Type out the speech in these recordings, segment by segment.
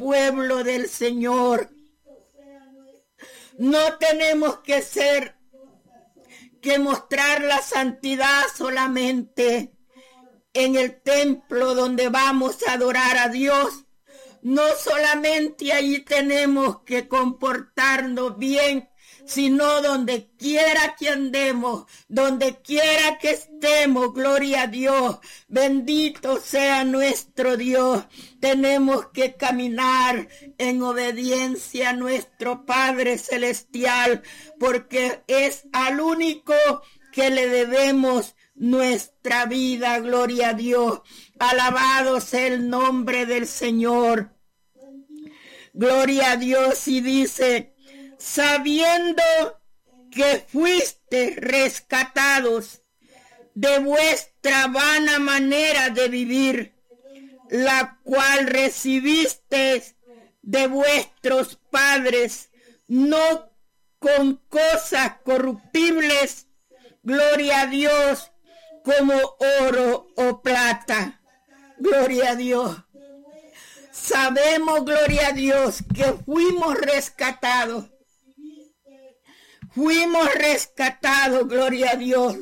pueblo del Señor. No tenemos que mostrar la santidad solamente en el templo donde vamos a adorar a Dios. No solamente allí tenemos que comportarnos bien, sino donde quiera que andemos, donde quiera que estemos, gloria a Dios, bendito sea nuestro Dios. Tenemos que caminar en obediencia a nuestro Padre Celestial, porque es al único que le debemos nuestra vida, gloria a Dios. Alabado sea el nombre del Señor. Gloria a Dios, y dice: sabiendo que fuiste rescatados de vuestra vana manera de vivir, la cual recibisteis de vuestros padres, no con cosas corruptibles, gloria a Dios, como oro o plata. Gloria a Dios. Sabemos, gloria a Dios, que fuimos rescatados. Fuimos rescatados, gloria a Dios,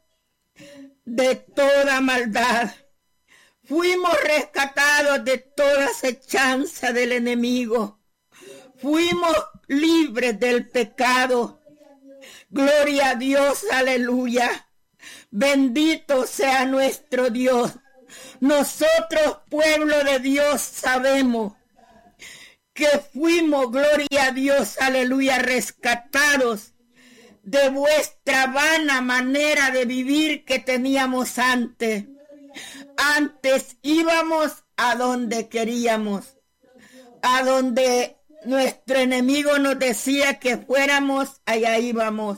de toda maldad. Fuimos rescatados de toda acechanza del enemigo. Fuimos libres del pecado. Gloria a Dios, aleluya. Bendito sea nuestro Dios. Nosotros, pueblo de Dios, sabemos que fuimos, gloria a Dios, aleluya, rescatados de vuestra vana manera de vivir que teníamos antes. Antes íbamos a donde queríamos, a donde nuestro enemigo nos decía que fuéramos, allá íbamos.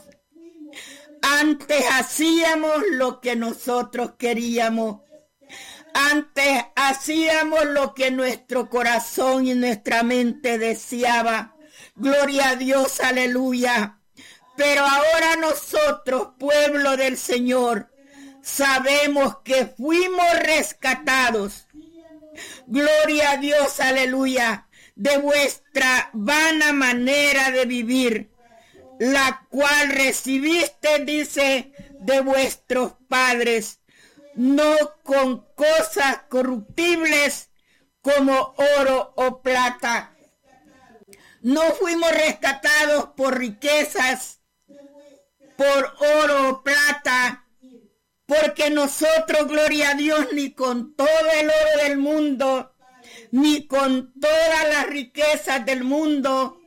Antes hacíamos lo que nosotros queríamos. Antes hacíamos lo que nuestro corazón y nuestra mente deseaba. Gloria a Dios, aleluya. Pero ahora nosotros, pueblo del Señor, sabemos que fuimos rescatados. Gloria a Dios, aleluya, de vuestra vana manera de vivir, la cual recibiste, dice, de vuestros padres, no con cosas corruptibles como oro o plata. No fuimos rescatados por riquezas, por oro o plata, porque nosotros, gloria a Dios, ni con todo el oro del mundo, ni con todas las riquezas del mundo,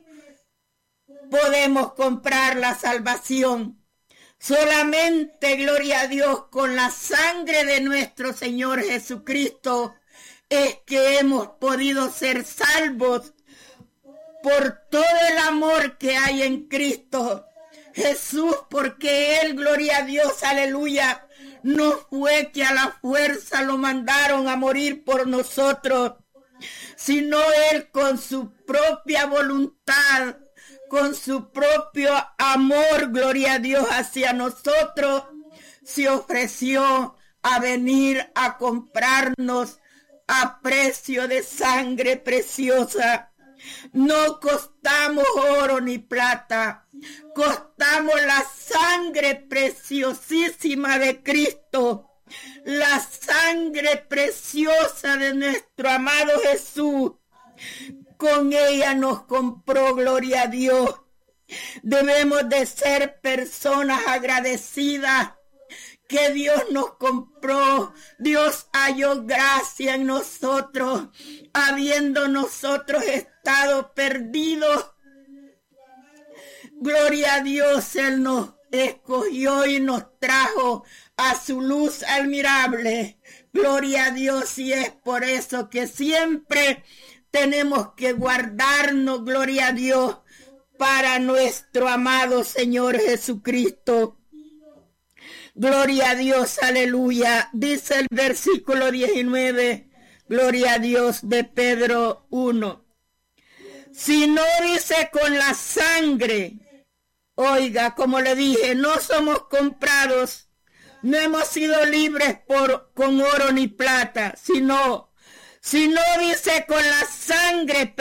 podemos comprar la salvación. Solamente, gloria a Dios, con la sangre de nuestro Señor Jesucristo es que hemos podido ser salvos por todo el amor que hay en Cristo Jesús, porque Él, gloria a Dios, aleluya, no fue que a la fuerza lo mandaron a morir por nosotros, sino Él con su propia voluntad, con su propio amor, gloria a Dios, hacia nosotros, se ofreció a venir a comprarnos a precio de sangre preciosa. No costamos oro ni plata, costamos la sangre preciosísima de Cristo, la sangre preciosa de nuestro amado Jesús. Con ella nos compró, gloria a Dios. Debemos de ser personas agradecidas que Dios nos compró. Dios halló gracia en nosotros, habiendo nosotros estado perdidos. Gloria a Dios, Él nos escogió y nos trajo a su luz admirable. Gloria a Dios, y es por eso que siempre tenemos que guardarnos, gloria a Dios, para nuestro amado Señor Jesucristo. Gloria a Dios, aleluya. Dice el versículo 19, gloria a Dios, de Pedro 1. Si no dice con la sangre, oiga, como le dije, no somos comprados, no hemos sido libres con oro ni plata, sino, si no dice con la sangre